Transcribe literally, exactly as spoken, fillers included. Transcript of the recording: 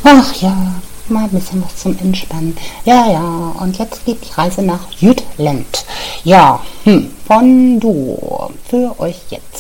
Ach ja, mal ein bisschen was zum Entspannen. Ja, ja, und jetzt geht die Reise nach Jütland. Ja, hm, von Duo für euch jetzt.